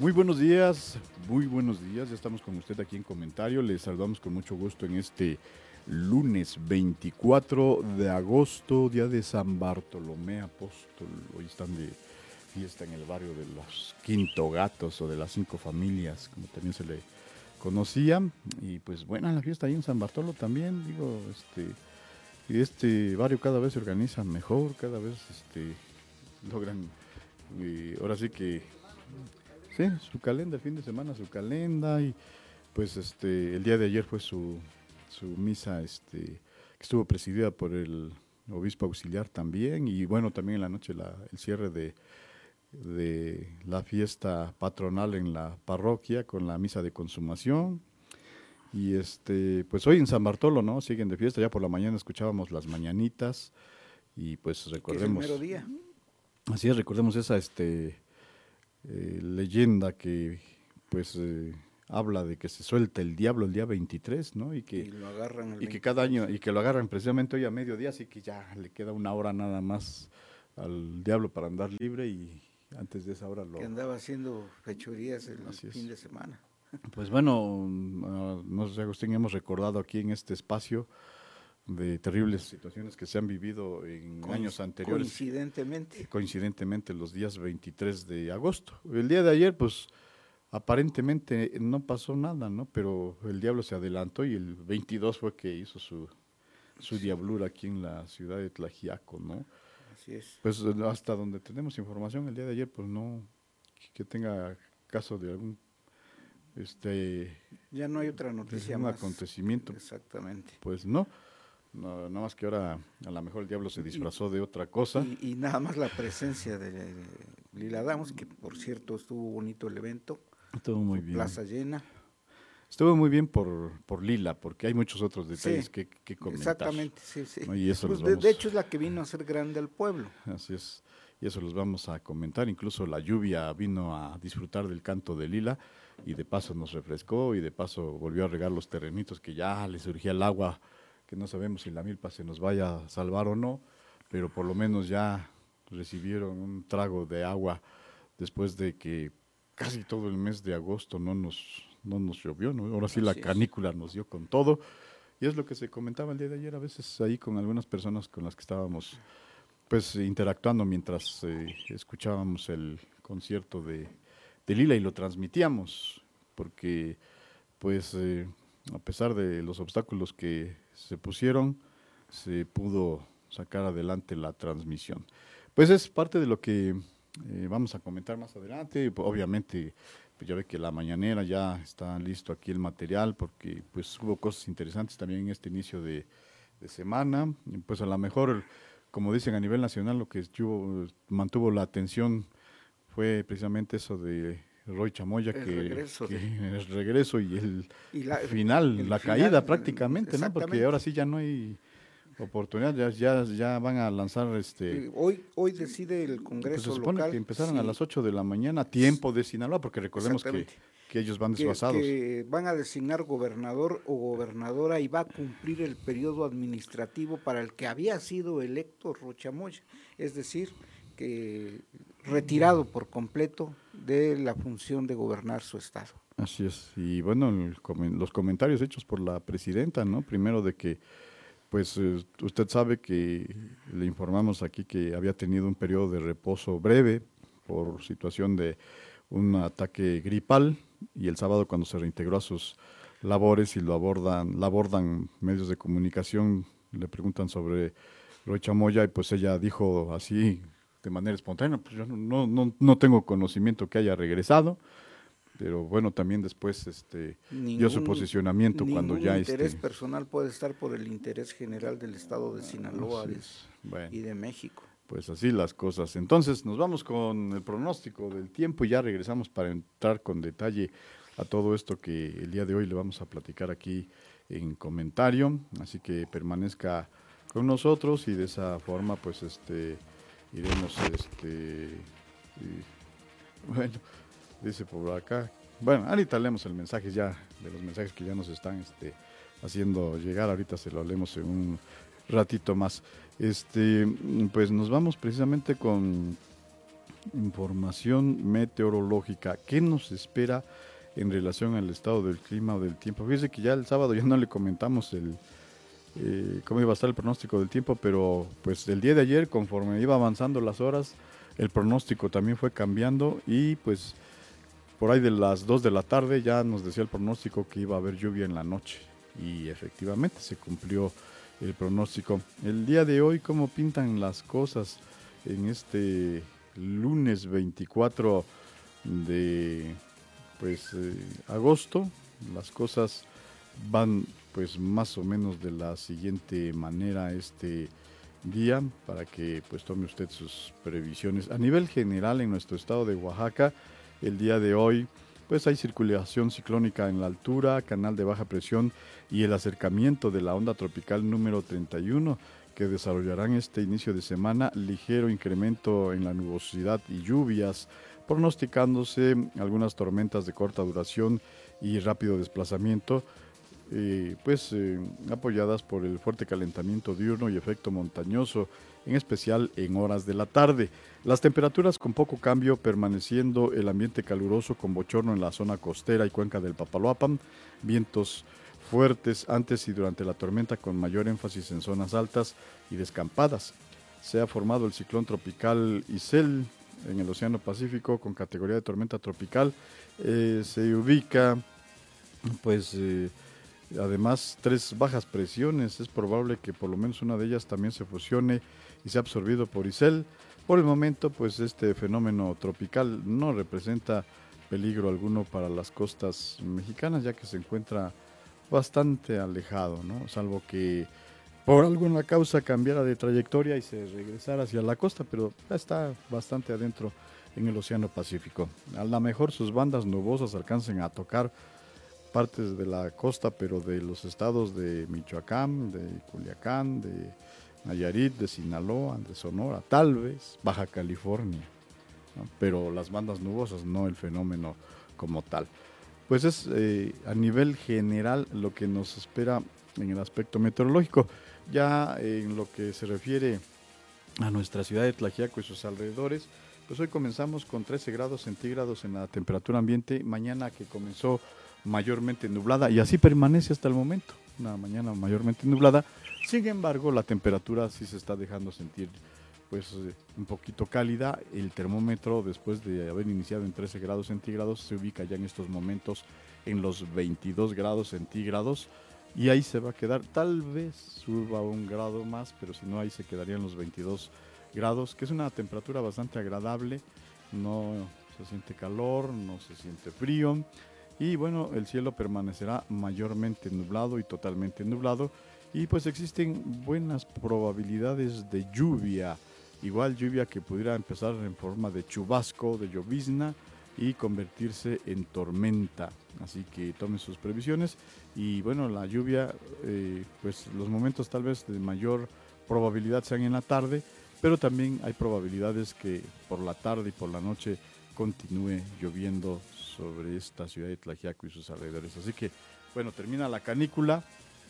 muy buenos días, ya estamos con usted aquí en comentario, les saludamos con mucho gusto en este lunes 24 de agosto, día de San Bartolomé Apóstol. Hoy están de fiesta en el barrio de los Quinto Gatos o de las Cinco Familias, como también se le conocía, y pues buena la fiesta ahí en San Bartolo también, digo, y este barrio cada vez se organiza mejor, cada vez logran, y ahora sí que sí, su calenda, el fin de semana su calenda y pues el día de ayer fue su misa que estuvo presidida por el obispo auxiliar también y bueno, también en la noche el cierre de la fiesta patronal en la parroquia con la misa de consumación y pues hoy en San Bartolo, ¿no? Siguen de fiesta, ya por la mañana escuchábamos las mañanitas y pues Que es el mero recordemos, día. así es, recordemos esa leyenda que pues habla de que se suelta el diablo el día 23, ¿no? Y lo agarran el Y que cada 23. año, y que lo agarran precisamente hoy a mediodía, así que ya le queda una hora nada más al diablo para andar libre y antes de esa hora Que andaba haciendo fechorías el Así es. fin de semana. Pues bueno, no sé, Agustín, hemos recordado aquí en este espacio de terribles situaciones que se han vivido en años anteriores. Coincidentemente los días 23 de agosto. El día de ayer, pues aparentemente no pasó nada, ¿no? Pero el diablo se adelantó y el 22 fue que hizo su diablura aquí en la ciudad de Tlaxiaco, ¿no? Así es. Pues hasta donde tenemos información el día de ayer, pues no que tenga caso de algún Ya no hay otra noticia un más. acontecimiento. Exactamente. Pues no, nada más que ahora a lo mejor el diablo se disfrazó de otra cosa. Y nada más la presencia de Lila Downs, que por cierto estuvo bonito el evento. Estuvo muy bien. Plaza llena. Estuvo muy bien por Lila, porque hay muchos otros detalles Sí, que comentar. exactamente, sí, sí. ¿No? Y eso Pues los vamos, de hecho es la que vino a hacer grande al pueblo. así es, y eso los vamos a comentar. Incluso la lluvia vino a disfrutar del canto de Lila y de paso nos refrescó y de paso volvió a regar los terrenitos que ya le surgía el agua, que no sabemos si la milpa se nos vaya a salvar o no, pero por lo menos ya recibieron un trago de agua después de que casi todo el mes de agosto no nos llovió, ¿no? Ahora sí la canícula nos dio con todo. Y es lo que se comentaba el día de ayer, a veces ahí con algunas personas con las que estábamos pues interactuando mientras escuchábamos el concierto de Lila y lo transmitíamos, porque pues a pesar de los obstáculos que se pusieron, se pudo sacar adelante la transmisión. Pues es parte de lo que vamos a comentar más adelante, obviamente pues ya ve que la mañanera ya está listo aquí el material, porque pues hubo cosas interesantes también en este inicio de semana, y pues a lo mejor, como dicen a nivel nacional, lo que mantuvo la atención fue precisamente eso de Roy Chamoya, el regreso y el final, la caída prácticamente, ¿no? Porque ahora sí ya no hay oportunidad, ya van a lanzar Hoy decide el Congreso pues se supone local, que empezaron a las 8 de la mañana, tiempo de Sinaloa, porque recordemos que ellos van desfasados. Que van a designar gobernador o gobernadora y va a cumplir el periodo administrativo para el que había sido electo Rochamoya, es decir, que retirado por completo de la función de gobernar su estado. Así es, y bueno, los comentarios hechos por la presidenta, ¿no? Primero de que pues usted sabe que le informamos aquí que había tenido un periodo de reposo breve por situación de un ataque gripal y el sábado cuando se reintegró a sus labores y la abordan medios de comunicación, le preguntan sobre Roy Chamoya y pues ella dijo así de manera espontánea, pues yo no tengo conocimiento que haya regresado. Pero bueno, también después dio su posicionamiento cuando ya... Ningún interés personal puede estar por el interés general del estado de Sinaloa y de México. Pues así las cosas. Entonces nos vamos con el pronóstico del tiempo y ya regresamos para entrar con detalle a todo esto que el día de hoy le vamos a platicar aquí en comentario. Así que permanezca con nosotros y de esa forma pues iremos bueno... Dice por acá. Bueno, ahorita leemos el mensaje ya, de los mensajes que ya nos están haciendo llegar. Ahorita se lo leemos en un ratito más. Pues nos vamos precisamente con información meteorológica. ¿Qué nos espera en relación al estado del clima o del tiempo? Fíjese que ya el sábado ya no le comentamos cómo iba a estar el pronóstico del tiempo, pero pues el día de ayer, conforme iba avanzando las horas, el pronóstico también fue cambiando y pues por ahí de las 2 de la tarde ya nos decía el pronóstico que iba a haber lluvia en la noche y efectivamente se cumplió el pronóstico. El día de hoy, ¿cómo pintan las cosas en este lunes 24 de agosto? Las cosas van pues más o menos de la siguiente manera este día para que pues tome usted sus previsiones. A nivel general en nuestro estado de Oaxaca, el día de hoy pues hay circulación ciclónica en la altura, canal de baja presión y el acercamiento de la onda tropical número 31 que desarrollarán este inicio de semana, ligero incremento en la nubosidad y lluvias, pronosticándose algunas tormentas de corta duración y rápido desplazamiento, apoyadas por el fuerte calentamiento diurno y efecto montañoso, en especial en horas de la tarde. Las temperaturas con poco cambio, permaneciendo el ambiente caluroso con bochorno en la zona costera y cuenca del Papaloapan, vientos fuertes antes y durante la tormenta con mayor énfasis en zonas altas y descampadas. Se ha formado el ciclón tropical Isel en el Océano Pacífico con categoría de tormenta tropical. Se ubica pues además 3 bajas presiones. Es probable que por lo menos una de ellas también se fusione y sea absorbido por Isel. Por el momento, pues este fenómeno tropical no representa peligro alguno para las costas mexicanas, ya que se encuentra bastante alejado, ¿no? Salvo que por alguna causa cambiara de trayectoria y se regresara hacia la costa, pero ya está bastante adentro en el Océano Pacífico. A lo mejor sus bandas nubosas alcancen a tocar partes de la costa, pero de los estados de Michoacán, de Culiacán, de Nayarit, de Sinaloa, de Sonora, tal vez Baja California, ¿no? Pero las bandas nubosas, no el fenómeno como tal. Pues es a nivel general lo que nos espera en el aspecto meteorológico. Ya en lo que se refiere a nuestra ciudad de Tlaxiaco y sus alrededores, pues hoy comenzamos con 13 grados centígrados en la temperatura ambiente, mañana que comenzó mayormente nublada y así permanece hasta el momento, una mañana mayormente nublada. Sin embargo, la temperatura sí se está dejando sentir pues un poquito cálida. El termómetro, después de haber iniciado en 13 grados centígrados, se ubica ya en estos momentos en los 22 grados centígrados y ahí se va a quedar. Tal vez suba un grado más, pero si no, ahí se quedaría en los 22 grados, que es una temperatura bastante agradable. No se siente calor, no se siente frío. Y bueno, el cielo permanecerá mayormente nublado y totalmente nublado. Y pues existen buenas probabilidades de lluvia. Igual lluvia que pudiera empezar en forma de chubasco, de llovizna y convertirse en tormenta. Así que tomen sus previsiones. Y bueno, la lluvia, pues los momentos tal vez de mayor probabilidad sean en la tarde, pero también hay probabilidades que por la tarde y por la noche continúe lloviendo sobre esta ciudad de Tlaxiaco y sus alrededores. Así que, bueno, termina la canícula,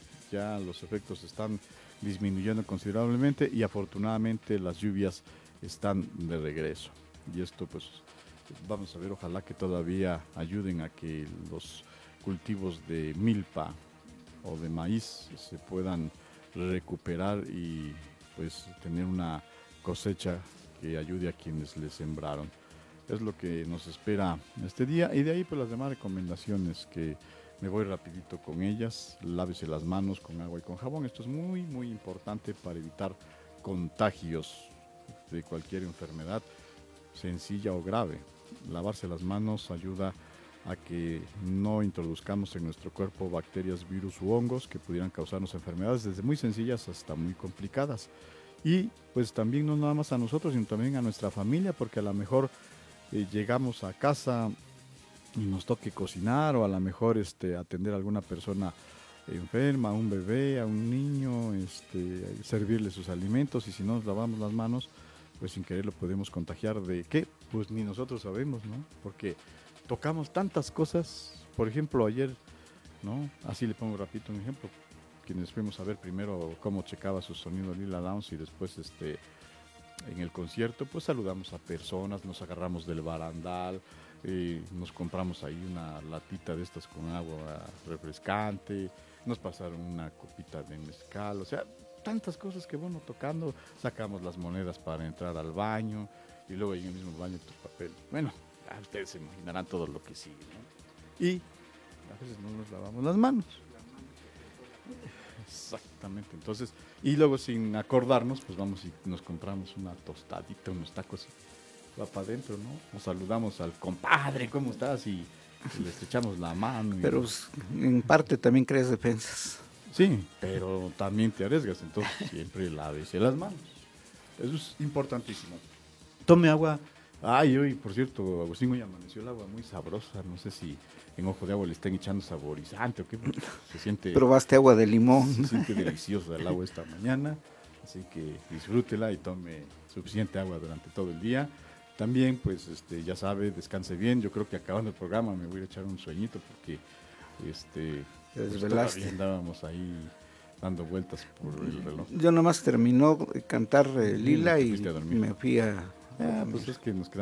ya los efectos están disminuyendo considerablemente y afortunadamente las lluvias están de regreso. Y esto pues vamos a ver, ojalá que todavía ayuden a que los cultivos de milpa o de maíz se puedan recuperar y pues tener una cosecha que ayude a quienes les sembraron. Es lo que nos espera este día y de ahí pues las demás recomendaciones que me voy rapidito con ellas. Lávese las manos con agua y con jabón. Esto es muy muy importante para evitar contagios de cualquier enfermedad sencilla o grave. Lavarse las manos ayuda a que no introduzcamos en nuestro cuerpo bacterias, virus u hongos que pudieran causarnos enfermedades desde muy sencillas hasta muy complicadas. Y pues también no nada más a nosotros, sino también a nuestra familia, porque a lo mejor llegamos a casa y nos toque cocinar o a lo mejor atender a alguna persona enferma, a un bebé, a un niño, servirle sus alimentos y si no nos lavamos las manos, pues sin querer lo podemos contagiar de qué, pues ni nosotros sabemos, ¿no? Porque tocamos tantas cosas, por ejemplo ayer, ¿no? Así le pongo rapidito un ejemplo, quienes fuimos a ver primero cómo checaba su sonido Lila Downs y después en el concierto, pues saludamos a personas, nos agarramos del barandal, nos compramos ahí una latita de estas con agua refrescante, nos pasaron una copita de mezcal, o sea, tantas cosas que bueno, tocando, sacamos las monedas para entrar al baño y luego en el mismo baño tus papeles. Bueno, ya ustedes se imaginarán todo lo que sigue, ¿no? Y a veces no nos lavamos las manos. Exactamente, entonces, y luego sin acordarnos, pues vamos y nos compramos una tostadita, unos tacos y va para adentro, ¿no? Nos saludamos al compadre, ¿cómo estás? Y le estrechamos la mano. Pero en parte también creas defensas. Sí, pero también te arriesgas, entonces siempre lávese las manos. Eso es importantísimo. Tome agua. Ay, hoy, por cierto, Agustín, hoy amaneció el agua muy sabrosa. No sé si en Ojo de Agua le están echando saborizante o qué. Se siente. Probaste agua de limón. Se siente deliciosa el agua esta mañana. Así que disfrútela y tome suficiente agua durante todo el día. También, pues, ya sabe, descanse bien. Yo creo que acabando el programa me voy a echar un sueñito porque, pues, todavía andábamos ahí dando vueltas por el reloj. Yo nomás terminó de cantar Lila y me me fui a... pues es que nos quedamos